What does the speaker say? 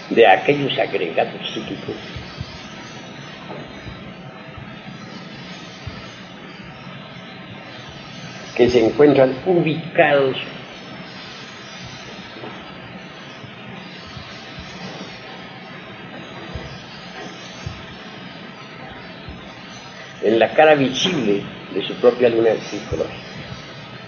de aquellos agregados psíquicos que se encuentran ubicados en la cara visible de su propia luna psicológica.